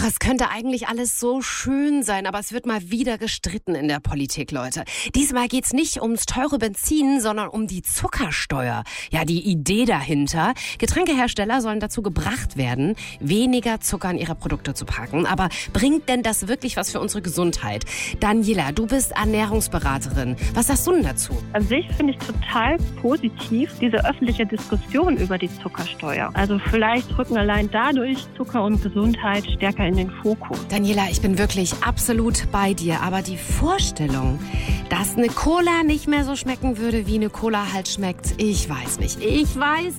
Ach, es könnte eigentlich alles so schön sein, aber es wird mal wieder gestritten in der Politik, Leute. Diesmal geht's nicht ums teure Benzin, sondern um die Zuckersteuer. Ja, die Idee dahinter. Getränkehersteller sollen dazu gebracht werden, weniger Zucker in ihre Produkte zu packen. Aber bringt denn das wirklich was für unsere Gesundheit? Daniela, du bist Ernährungsberaterin. Was sagst du denn dazu? An sich finde ich total positiv diese öffentliche Diskussion über die Zuckersteuer. Also vielleicht rücken allein dadurch Zucker und Gesundheit stärker in den Fokus. Daniela, ich bin wirklich absolut bei dir. Aber die Vorstellung, dass eine Cola nicht mehr so schmecken würde, wie eine Cola halt schmeckt, ich weiß nicht. Ich weiß